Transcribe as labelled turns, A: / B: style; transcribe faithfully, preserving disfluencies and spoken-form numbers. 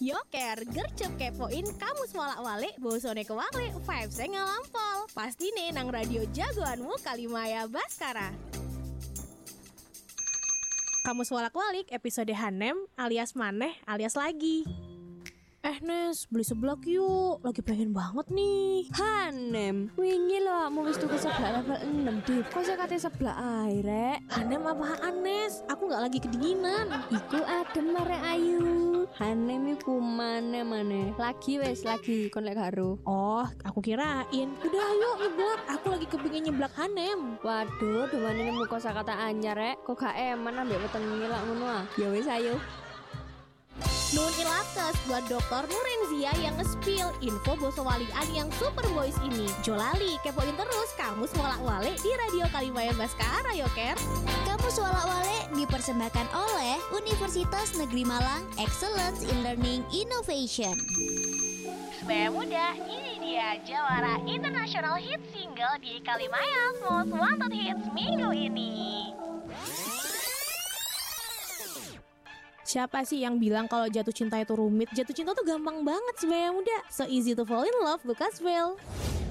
A: Yoker, gercep kepoin kamu swalak-walik bosone kewalik vibes-e ngalampol. Pastine nang radio jagoanmu Kalimaya Baskara. Kamu swalak-walik episode Hanem alias Maneh alias lagi. Eh Nes, beli seblak yuk. Lagi pengen banget nih.
B: Hanem, wingi lo mau wis tuku seblak level enam Div. Kok saya kate seblak ae rek?
A: Hanem apaan Nes? Aku gak lagi kedinginan.
B: Iku adem marek ayu. Hanem iku mana-mana. Lagi wes lagi kon lek karo.
A: Oh, aku kirain. Udah yuk nyeblak. Aku lagi kepingin nyeblak Hanem.
B: Waduh, domane nemu kosakata anyar rek. Kok gak eman ambek weteng ngilak ngono ah. Ya wis ayo.
A: Nun ilates buat dokter Nurenzia yang nge-spill info bosowalian yang super boys ini. Jolali, kepoin terus kamu swalak-walik di Radio Kalimaya Baskara Yoker.
C: Kamu swalak-walik dipersembahkan oleh Universitas Negeri Malang Excellence in Learning Innovation.
A: Supaya muda, ini dia jawara international hit single di Kalimaya's Most Wanted Hits minggu ini. Siapa sih yang bilang kalau jatuh cinta itu rumit? Jatuh cinta tuh gampang banget sebenarnya muda. So easy to fall in love, Lucas Vale.